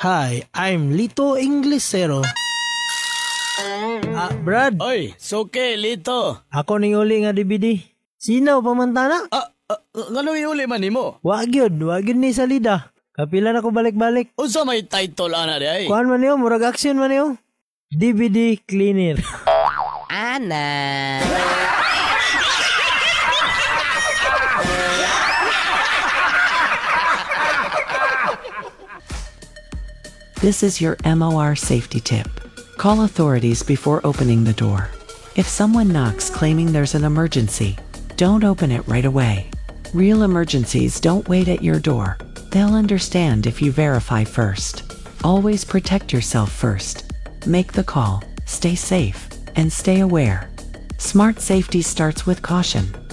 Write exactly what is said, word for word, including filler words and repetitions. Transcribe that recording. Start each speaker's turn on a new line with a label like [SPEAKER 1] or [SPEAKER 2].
[SPEAKER 1] Hi, I'm Lito Inglesero. Ah, Brad,
[SPEAKER 2] Oy, suke, Lito.
[SPEAKER 1] ako ning uli nga D V D. Sinaw pamantana?
[SPEAKER 2] Ah, ah ngano iuli man nimo?
[SPEAKER 1] Wa gyud, wa gyud ni salida. Kapila na ko balik-balik.
[SPEAKER 2] Unsa may title ana di ay?
[SPEAKER 1] Kuan man niyo, murag action man niyo. D V D cleaner.
[SPEAKER 3] Ana.
[SPEAKER 4] This is your M O R safety tip. Call authorities before opening the door. If someone knocks claiming there's an emergency, don't open it right away. Real emergencies don't wait at your door. They'll understand if you verify first. Always protect yourself first. Make the call, stay safe, and stay aware. Smart safety starts with caution.